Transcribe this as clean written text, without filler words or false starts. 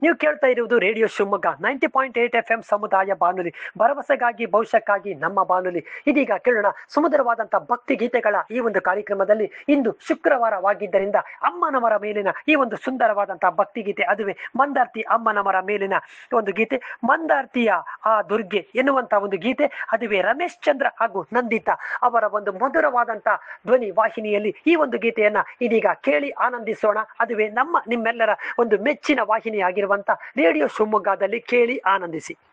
ನೀವು ಕೇಳ್ತಾ ಇರುವುದು ರೇಡಿಯೋ ಶಿವಮೊಗ್ಗ 90.8 FM ಸಮುದಾಯ ಬಾನುಲಿ, ಭರವಸೆಗಾಗಿ ಭವಿಷ್ಯಕ್ಕಾಗಿ ನಮ್ಮ ಬಾನುಲಿ. ಇದೀಗ ಕೇಳೋಣ ಸುಮಧುರವಾದಂತಹ ಭಕ್ತಿ ಗೀತೆಗಳ ಈ ಒಂದು ಕಾರ್ಯಕ್ರಮದಲ್ಲಿ. ಇಂದು ಶುಕ್ರವಾರವಾಗಿದ್ದರಿಂದ ಅಮ್ಮನವರ ಮೇಲಿನ ಈ ಒಂದು ಸುಂದರವಾದಂತಹ ಭಕ್ತಿ ಗೀತೆ, ಅದುವೇ ಮಂದಾರ್ತಿ ಅಮ್ಮನವರ ಮೇಲಿನ ಒಂದು ಗೀತೆ, ಮಂದಾರ್ತಿಯ ಆ ದುರ್ಗೆ ಎನ್ನುವಂತಹ ಒಂದು ಗೀತೆ. ಅದುವೇ ರಮೇಶ್ ಚಂದ್ರ ಹಾಗೂ ನಂದಿತಾ ಅವರ ಒಂದು ಮಧುರವಾದಂತಹ ಧ್ವನಿ ವಾಹಿನಿಯಲ್ಲಿ ಈ ಒಂದು ಗೀತೆಯನ್ನ ಇದೀಗ ಕೇಳಿ ಆನಂದಿಸೋಣ. ಅದುವೇ ನಿಮ್ಮೆಲ್ಲರ ಒಂದು ಮೆಚ್ಚಿನ ವಾಹಿನಿಯಾಗಿರುವ ರೇಡಿಯೋ ಶಿವಮೊಗ್ಗದಲ್ಲಿ ಕೇಳಿ ಆನಂದಿಸಿ.